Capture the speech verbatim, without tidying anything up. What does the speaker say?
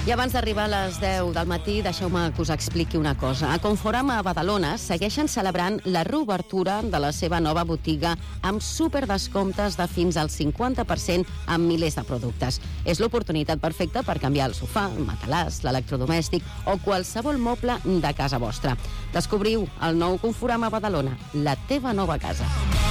I abans d'arribar a les deu del matí, deixeu-me que us expliqui una cosa. A Conforama a Badalona segueixen celebrant la reobertura de la seva nova botiga amb superdescomptes de fins al cinquanta per cent en milers de productes. És l'oportunitat perfecta per canviar el sofà, el matalàs, l'electrodomèstic o qualsevol moble de casa vostra. Descobriu el nou Conforama a Badalona, la teva nova casa.